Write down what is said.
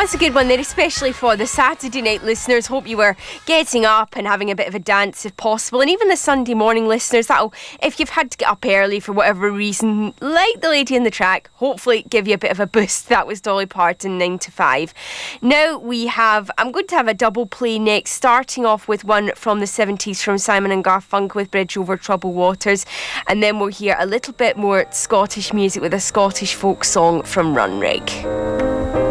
That's a good one there, especially for the Saturday night listeners. Hope you were getting up and having a bit of a dance if possible. And even the Sunday morning listeners, that'll, if you've had to get up early for whatever reason, like the lady in the track, hopefully give you a bit of a boost. That was Dolly Parton, 9 to 5. Now I'm going to have a double play next, starting off with one from the 70s from Simon and Garfunkel with Bridge Over Troubled Waters. And then we'll hear a little bit more Scottish music with a Scottish folk song from Runrig.